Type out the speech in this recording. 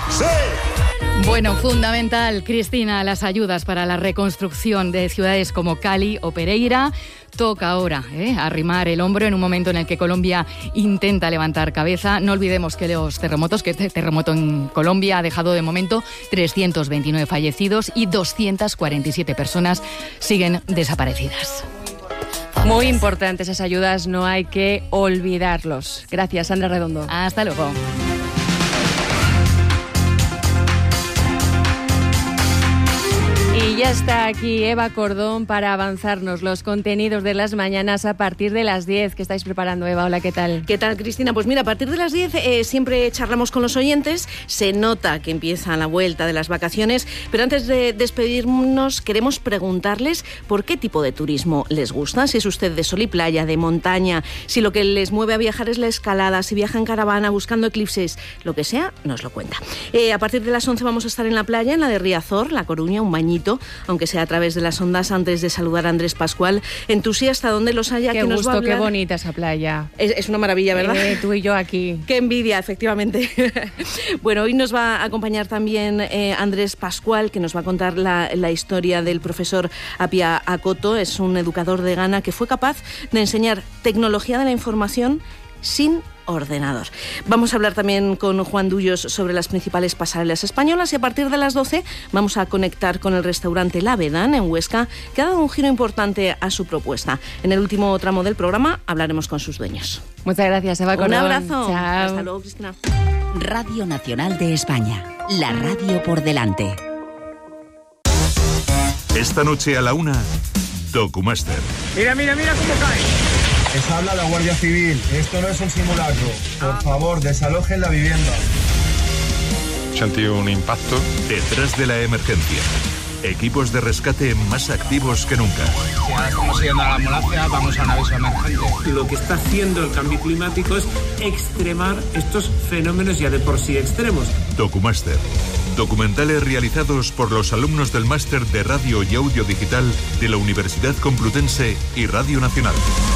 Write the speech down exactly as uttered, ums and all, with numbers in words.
¡Sí! Bueno, fundamental, Cristina, las ayudas para la reconstrucción de ciudades como Cali o Pereira. Toca ahora ¿eh? arrimar el hombro en un momento en el que Colombia intenta levantar cabeza. No olvidemos que los terremotos, que este terremoto en Colombia ha dejado de momento trescientos veintinueve fallecidos y doscientas cuarenta y siete personas siguen desaparecidas. Muy importantes esas ayudas, no hay que olvidarlos. Gracias, Sandra Redondo. Hasta luego. Y ya está aquí Eva Cordón para avanzarnos los contenidos de las mañanas a partir de las diez. ¿Qué estáis preparando, Eva? Hola, ¿qué tal? ¿Qué tal, Cristina? Pues mira, a partir de las diez eh, siempre charlamos con los oyentes. Se nota que empieza la vuelta de las vacaciones, pero antes de despedirnos queremos preguntarles por qué tipo de turismo les gusta. Si es usted de sol y playa, de montaña, si lo que les mueve a viajar es la escalada, si viaja en caravana buscando eclipses, lo que sea, nos lo cuenta. Eh, a partir de las once vamos a estar en la playa, en la de Riazor, La Coruña, un bañito, aunque sea a través de las ondas. Antes de saludar a Andrés Pascual, entusiasta donde los haya, qué que nos gusto, va a hablar. Qué bonita esa playa. Es, es una maravilla, ¿verdad? Eh, tú y yo aquí. Qué envidia, efectivamente. Bueno, hoy nos va a acompañar también eh, Andrés Pascual, que nos va a contar la, la historia del profesor Apia Akoto. Es un educador de Ghana que fue capaz de enseñar tecnología de la información sin ordenador. Vamos a hablar también con Juan Dullos sobre las principales pasarelas españolas y a partir de las doce vamos a conectar con el restaurante La Vedán en Huesca, que ha dado un giro importante a su propuesta. En el último tramo del programa hablaremos con sus dueños. Muchas gracias, Eva Cordón. Un abrazo. Chao. Hasta luego, Cristina. Radio Nacional de España. La radio por delante. Esta noche a la una, Documaster. Mira, mira, mira cómo cae. Les habla la Guardia Civil. Esto no es un simulacro. Por favor, desalojen la vivienda. He sentido un impacto. Detrás de la emergencia. Equipos de rescate más activos que nunca. Ya estamos yendo a la ambulancia, vamos a un aviso emergente. Lo que está haciendo el cambio climático es extremar estos fenómenos ya de por sí extremos. Documaster. Documentales realizados por los alumnos del Máster de Radio y Audio Digital de la Universidad Complutense y Radio Nacional.